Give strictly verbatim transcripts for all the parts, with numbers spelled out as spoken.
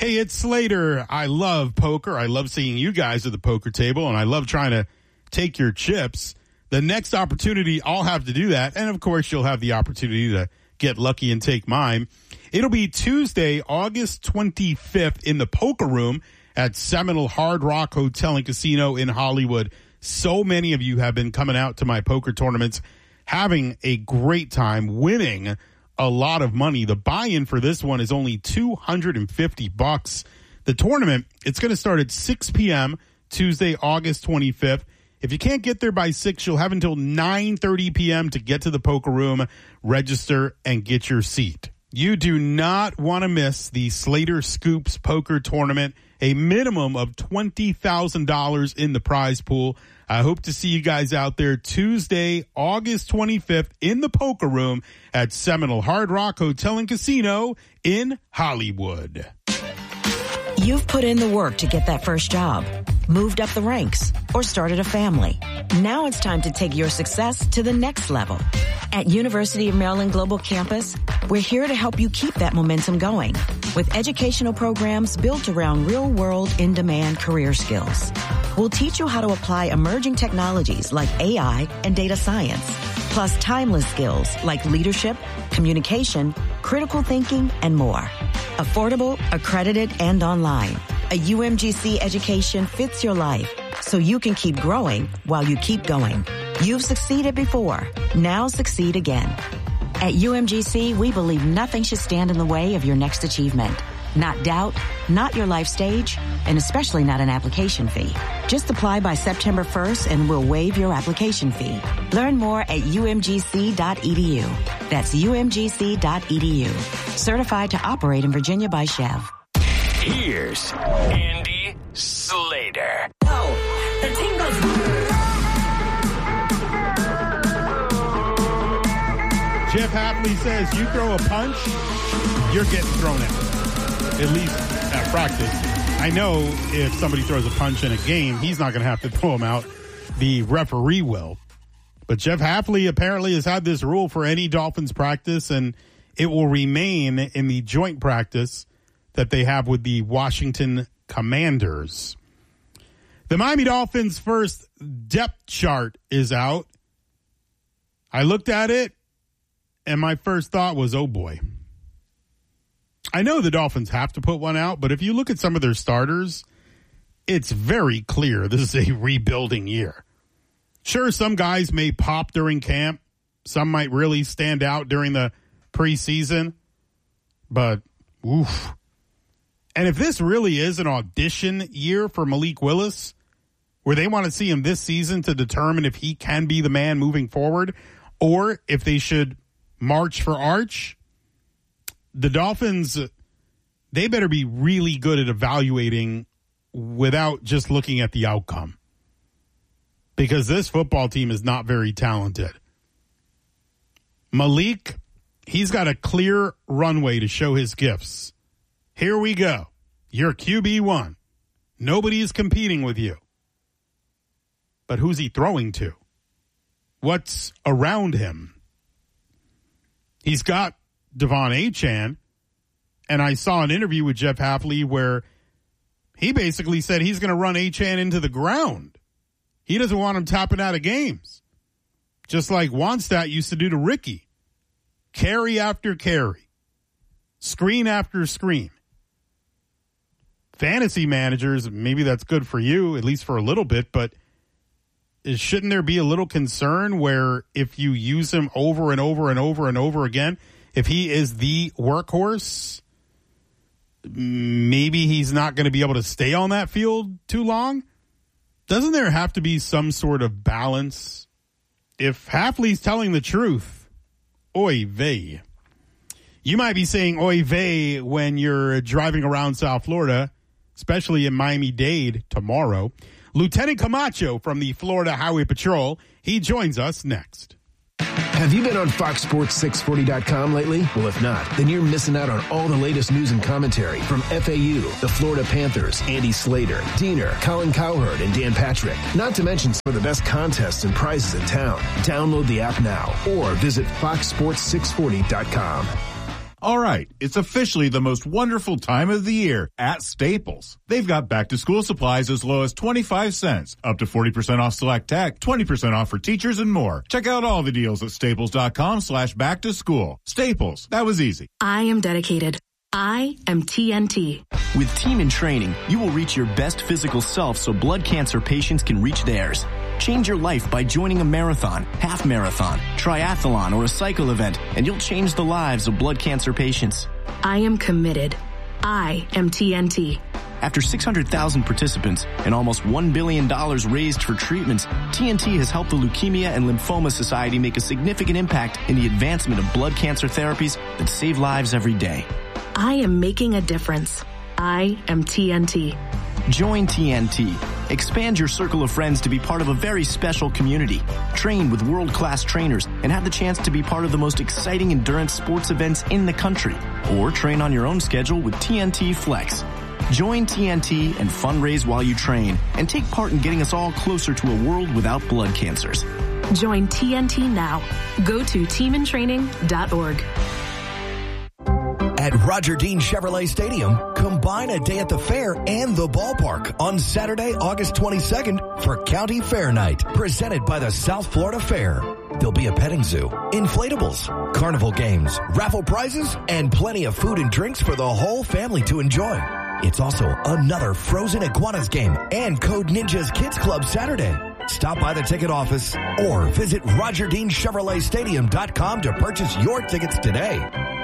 Hey, it's Slater. I love poker. I love seeing you guys at the poker table, and I love trying to take your chips. The next opportunity, I'll have to do that. And, of course, you'll have the opportunity to get lucky and take mine. It'll be Tuesday, August twenty-fifth in the Poker Room at Seminole Hard Rock Hotel and Casino in Hollywood. So many of you have been coming out to my poker tournaments, having a great time, winning a lot of money. The buy-in for this one is only two hundred fifty bucks. The tournament, it's going to start at six p.m. Tuesday, August twenty-fifth. If you can't get there by six, you'll have until nine thirty p.m. to get to the Poker Room, register, and get your seat. You do not want to miss the Slater Scoops Poker Tournament, a minimum of twenty thousand dollars in the prize pool. I hope to see you guys out there Tuesday, August twenty-fifth in the Poker Room at Seminole Hard Rock Hotel and Casino in Hollywood. You've put in the work to get that first job, moved up the ranks, or started a family. Now it's time to take your success to the next level. At University of Maryland Global Campus, we're here to help you keep that momentum going with educational programs built around real-world, in-demand career skills. We'll teach you how to apply emerging technologies like A I and data science, plus timeless skills like leadership, communication, critical thinking, and more. Affordable, accredited, and online. A U M G C education fits your life so you can keep growing while you keep going. You've succeeded before. Now succeed again. At U M G C, we believe nothing should stand in the way of your next achievement. Not doubt, not your life stage, and especially not an application fee. Just apply by September first and we'll waive your application fee. Learn more at U M G C dot E D U. That's U M G C dot E D U. Certified to operate in Virginia by Chev. Here's Andy Slater. Oh, the team goes. Jeff Hafley says you throw a punch, you're getting thrown out, at least at practice. I know if somebody throws a punch in a game, he's not going to have to throw him out. The referee will. But Jeff Hafley apparently has had this rule for any Dolphins practice, and it will remain in the joint practice that they have with the Washington Commanders. The Miami Dolphins' first depth chart is out. I looked at it, and my first thought was, oh boy. I know the Dolphins have to put one out, but if you look at some of their starters, it's very clear this is a rebuilding year. Sure, some guys may pop during camp. Some might really stand out during the preseason. But, oof. And if this really is an audition year for Malik Willis, where they want to see him this season to determine if he can be the man moving forward, or if they should march for Arch, the Dolphins, they better be really good at evaluating without just looking at the outcome. Because this football team is not very talented. Malik, he's got a clear runway to show his gifts. Here we go. You're Q B one. Nobody's competing with you. But who's he throwing to? What's around him? He's got Devon Achane, and I saw an interview with Jeff Hafley where he basically said he's going to run Achane into the ground. He doesn't want him tapping out of games, just like Wannstedt used to do to Ricky. Carry after carry, screen after screen. Fantasy managers, maybe that's good for you, at least for a little bit, but shouldn't there be a little concern where if you use him over and over and over and over again, if he is the workhorse, maybe he's not going to be able to stay on that field too long? Doesn't there have to be some sort of balance? If Hafley's telling the truth, oy vey. You might be saying oy vey when you're driving around South Florida, especially in Miami-Dade tomorrow. Lieutenant Camacho from the Florida Highway Patrol, he joins us next. Have you been on Fox Sports six forty dot com lately? Well, if not, then you're missing out on all the latest news and commentary from F A U, the Florida Panthers, Andy Slater, Diener, Colin Cowherd, and Dan Patrick. Not to mention some of the best contests and prizes in town. Download the app now or visit fox sports six forty dot com. All right, it's officially the most wonderful time of the year at Staples. They've got back-to-school supplies as low as twenty-five cents, up to forty percent off select tech, twenty percent off for teachers, and more. Check out all the deals at staples.com slash back to school. Staples, that was easy. I am dedicated. I am T N T. With Team in Training, you will reach your best physical self so blood cancer patients can reach theirs. Change your life by joining a marathon, half marathon, triathlon, or a cycle event, and you'll change the lives of blood cancer patients. I am committed. I am T N T. After six hundred thousand participants and almost one billion dollars raised for treatments, T N T has helped the Leukemia and Lymphoma Society make a significant impact in the advancement of blood cancer therapies that save lives every day. I am making a difference. I am T N T. Join T N T. Expand your circle of friends to be part of a very special community. Train with world-class trainers and have the chance to be part of the most exciting endurance sports events in the country. Or train on your own schedule with T N T Flex. Join T N T and fundraise while you train and take part in getting us all closer to a world without blood cancers. Join T N T now. Go to team in training dot org. At Roger Dean Chevrolet Stadium, combine a day at the fair and the ballpark on Saturday, August twenty-second for County Fair Night, presented by the South Florida Fair. There'll be a petting zoo, inflatables, carnival games, raffle prizes, and plenty of food and drinks for the whole family to enjoy. It's also another Frozen Iguanas game and Code Ninjas Kids Club Saturday. Stop by the ticket office or visit roger dean chevrolet stadium dot com to purchase your tickets today.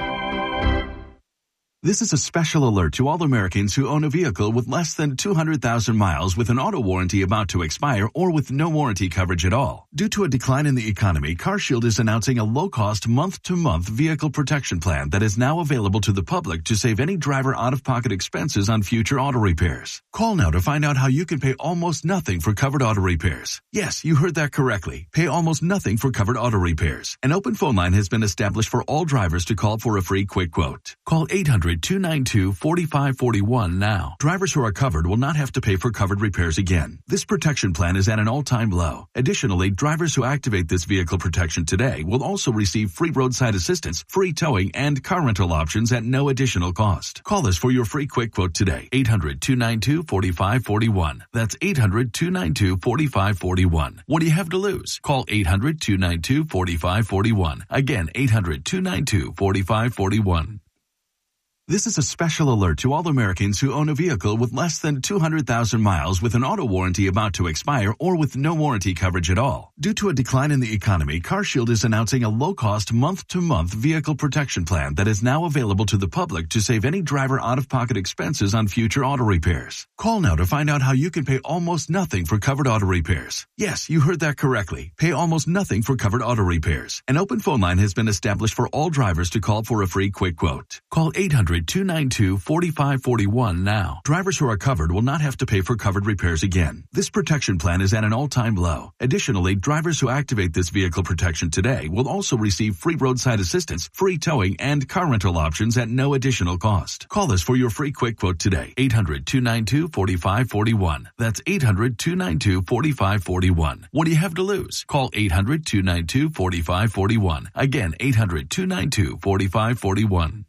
This is a special alert to all Americans who own a vehicle with less than two hundred thousand miles with an auto warranty about to expire or with no warranty coverage at all. Due to a decline in the economy, CarShield is announcing a low-cost month-to-month vehicle protection plan that is now available to the public to save any driver out-of-pocket expenses on future auto repairs. Call now to find out how you can pay almost nothing for covered auto repairs. Yes, you heard that correctly. Pay almost nothing for covered auto repairs. An open phone line has been established for all drivers to call for a free quick quote. Call eight hundred, two nine two, four five four one now. Drivers who are covered will not have to pay for covered repairs again. This protection plan is at an all-time low. Additionally, drivers who activate this vehicle protection today will also receive free roadside assistance, free towing, and car rental options at no additional cost. Call us for your free quick quote today. eight hundred, two nine two, four five four one. That's eight hundred, two nine two, four five four one. What do you have to lose? Call eight hundred, two nine two, four five four one. Again, eight hundred, two nine two, four five four one. This is a special alert to all Americans who own a vehicle with less than two hundred thousand miles with an auto warranty about to expire or with no warranty coverage at all. Due to a decline in the economy, CarShield is announcing a low-cost month-to-month vehicle protection plan that is now available to the public to save any driver out-of-pocket expenses on future auto repairs. Call now to find out how you can pay almost nothing for covered auto repairs. Yes, you heard that correctly. Pay almost nothing for covered auto repairs. An open phone line has been established for all drivers to call for a free quick quote. Call eight hundred, two nine two, four five four one now. Drivers who are covered will not have to pay for covered repairs again. This protection plan is at an all-time low. Additionally, drivers who activate this vehicle protection today will also receive free roadside assistance, free towing, and car rental options at no additional cost. Call us for your free quick quote today. eight hundred, two nine two, four five four one. That's eight hundred, two nine two, four five four one. What do you have to lose? Call eight hundred, two nine two, four five four one. Again, eight hundred, two nine two, four five four one.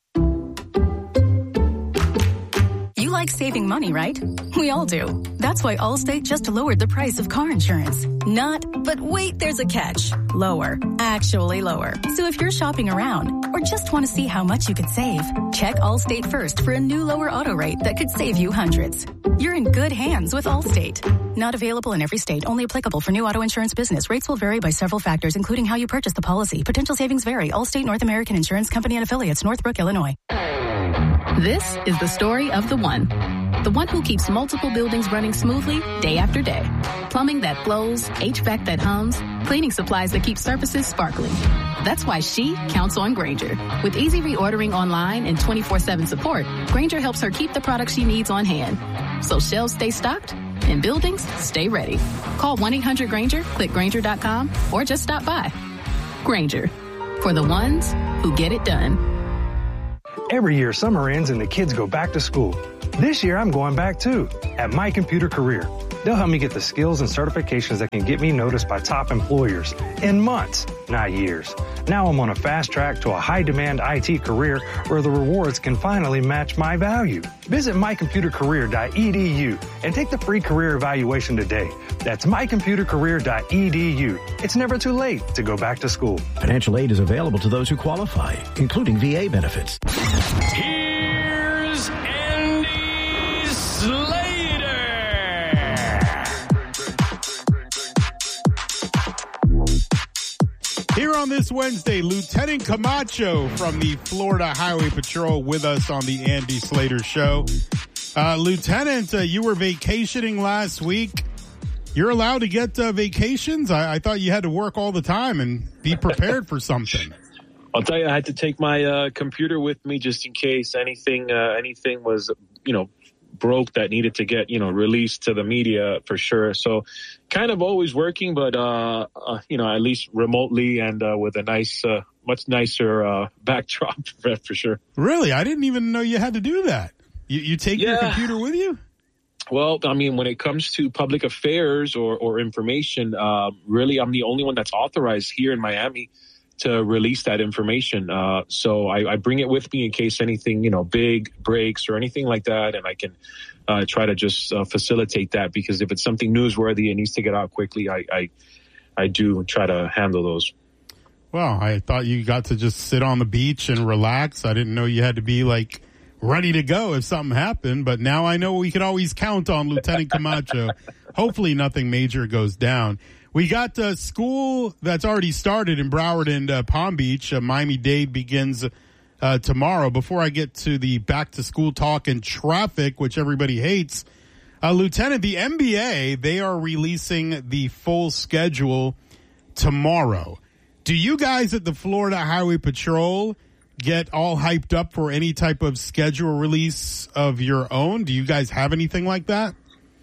You like saving money, right? We all do. That's why Allstate just lowered the price of car insurance. Not, but wait, there's a catch. Lower. Actually lower. So if you're shopping around or just want to see how much you could save, check Allstate first for a new lower auto rate that could save you hundreds. You're in good hands with Allstate. Not available in every state. Only applicable for new auto insurance business. Rates will vary by several factors, including how you purchase the policy. Potential savings vary. Allstate North American Insurance Company and Affiliates, Northbrook, Illinois. This is the story of the one. The one who keeps multiple buildings running smoothly day after day. Plumbing that flows, H V A C that hums, cleaning supplies that keep surfaces sparkling. That's why she counts on Grainger. With easy reordering online and twenty-four seven support, Grainger helps her keep the products she needs on hand. So shelves stay stocked and buildings stay ready. Call one eight hundred Grainger, click Grainger dot com, or just stop by. Grainger, for the ones who get it done. Every year, summer ends and the kids go back to school. This year, I'm going back too, at My Computer Career. They'll help me get the skills and certifications that can get me noticed by top employers in months, not years. Now I'm on a fast track to a high-demand I T career where the rewards can finally match my value. Visit my computer career dot e d u and take the free career evaluation today. That's my computer career dot e d u. It's never too late to go back to school. Financial aid is available to those who qualify, including V A benefits. Here's Andy Slater. Here on this Wednesday, Lieutenant Camacho from the Florida Highway Patrol with us on the Andy Slater Show. Uh, Lieutenant, uh, you were vacationing last week. You're allowed to get uh, vacations? I-, I thought you had to work all the time and be prepared for something. I'll tell you, I had to take my uh, computer with me just in case anything uh, anything was, you know, broke that needed to get, you know, released to the media for sure. So kind of always working, but, uh, uh, you know, at least remotely and uh, with a nice, uh, much nicer uh, backdrop for, for sure. Really? I didn't even know you had to do that. You, you take yeah. your computer with you? Well, I mean, when it comes to public affairs or, or information, uh, really, I'm the only one that's authorized here in Miami to release that information. Uh, so I, I bring it with me in case anything, you know, big breaks or anything like that. And I can uh, try to just uh, facilitate that, because if it's something newsworthy and needs to get out quickly, I, I, I do try to handle those. Well, I thought you got to just sit on the beach and relax. I didn't know you had to be like ready to go if something happened, but now I know we can always count on Lieutenant Camacho. Hopefully nothing major goes down. We got uh, school that's already started in Broward and uh, Palm Beach. Uh, Miami-Dade begins uh, tomorrow. Before I get to the back-to-school talk and traffic, which everybody hates, uh, Lieutenant, the N B A, they are releasing the full schedule tomorrow. Do you guys at the Florida Highway Patrol get all hyped up for any type of schedule release of your own? Do you guys have anything like that?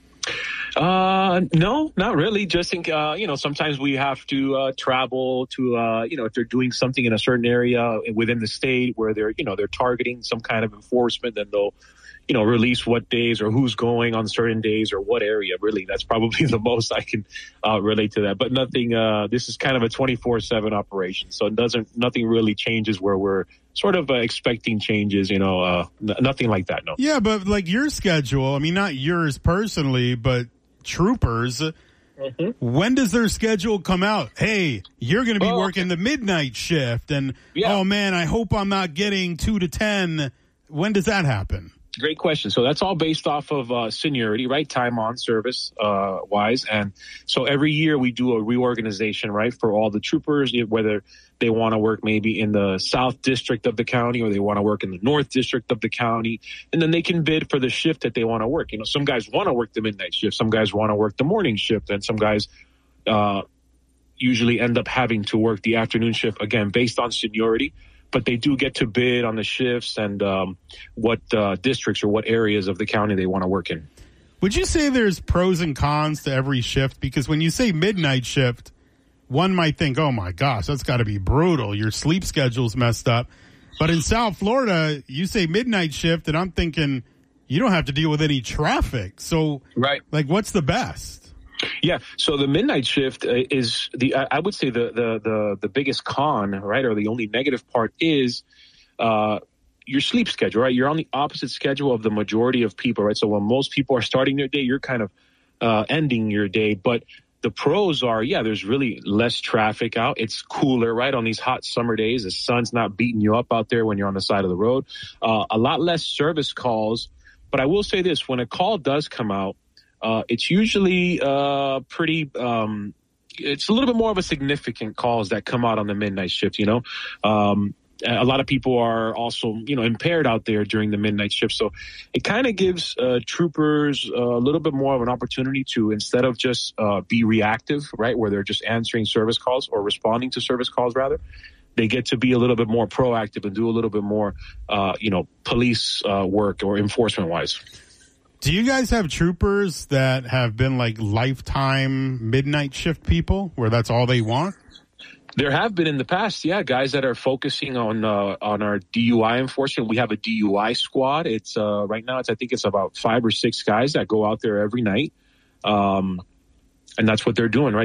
Uh, no, not really. Just think, uh, you know, sometimes we have to, uh, travel to, uh, you know, if they're doing something in a certain area within the state where they're, you know, they're targeting some kind of enforcement, then they'll, you know, release what days or who's going on certain days or what area. Really, that's probably the most I can, uh, relate to that. But nothing, uh, this is kind of a twenty-four seven operation. So it doesn't, nothing really changes where we're sort of uh, expecting changes, you know, uh, n- nothing like that. No. Yeah, but like your schedule, I mean, not yours personally, but troopers, mm-hmm. when does their schedule come out? Hey, you're going to be oh, working okay. the midnight shift, and yeah. oh man, I hope I'm not getting two to ten. When does that happen? Great question. So that's all based off of uh, seniority, right? Time on service uh, wise. And so every year we do a reorganization, right, for all the troopers, whether they want to work maybe in the South District of the county or they want to work in the North District of the county. And then they can bid for the shift that they want to work. You know, some guys want to work the midnight shift. Some guys want to work the morning shift. And some guys uh, usually end up having to work the afternoon shift, again, based on seniority. But they do get to bid on the shifts and um, what uh, districts or what areas of the county they want to work in. Would you say there's pros and cons to every shift? Because when you say midnight shift, one might think, oh, my gosh, that's got to be brutal. Your sleep schedule's messed up. But in South Florida, you say midnight shift, and I'm thinking you don't have to deal with any traffic. So, right. like, what's the best? Yeah. So the midnight shift is the, I would say the, the, the, the biggest con, right? Or the only negative part is, uh, your sleep schedule, right? You're on the opposite schedule of the majority of people, right? So when most people are starting their day, you're kind of, uh, ending your day. But the pros are, yeah, there's really less traffic out. It's cooler, right? On these hot summer days, the sun's not beating you up out there when you're on the side of the road. Uh, a lot less service calls. But I will say this, when a call does come out, Uh, it's usually uh, pretty, um, it's a little bit more of a significant calls that come out on the midnight shift, you know. Um, a lot of people are also, you know, impaired out there during the midnight shift. So it kind of gives uh, troopers a little bit more of an opportunity to, instead of just uh, be reactive, right, where they're just answering service calls or responding to service calls, rather, they get to be a little bit more proactive and do a little bit more, uh, you know, police uh, work or enforcement-wise. Do you guys have troopers that have been like lifetime midnight shift people where that's all they want? There have been in the past, yeah, guys that are focusing on uh, on our D U I enforcement. We have a D U I squad. It's uh, right now, it's I think it's about five or six guys that go out there every night, um, and that's what they're doing, right?